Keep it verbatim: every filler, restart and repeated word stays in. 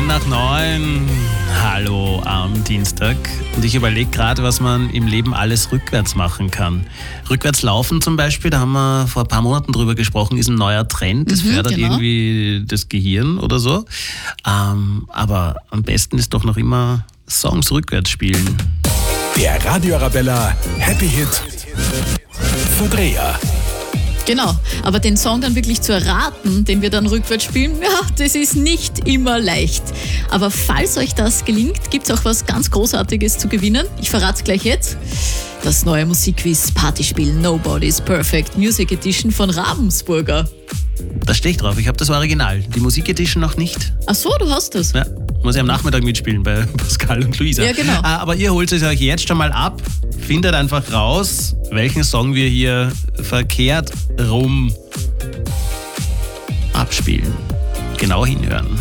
zehn nach neun. Hallo am Dienstag. Und ich überlege gerade, was man im Leben alles rückwärts machen kann. Rückwärts laufen zum Beispiel, da haben wir vor ein paar Monaten drüber gesprochen, ist ein neuer Trend. Das Mhm, fördert genau. irgendwie das Gehirn oder so. Ähm, aber am besten ist doch noch immer Songs rückwärts spielen. Der Radio Arabella Happy Hit Verdreher. Genau, aber den Song dann wirklich zu erraten, den wir dann rückwärts spielen, ja, das ist nicht immer leicht. Aber falls euch das gelingt, gibt es auch was ganz Großartiges zu gewinnen. Ich verrate es gleich jetzt. Das neue Musikquiz Partyspiel Nobody's Perfect Music Edition von Ravensburger. Da stehe ich drauf, ich habe das Original. Die Musikedition noch nicht. Ach so, du hast das. Ja, muss ich am Nachmittag mitspielen bei Pascal und Luisa. Ja, genau. Ah, aber ihr holt es euch jetzt schon mal ab. Findet einfach raus, welchen Song wir hier verkehrt rum abspielen. Genau hinhören.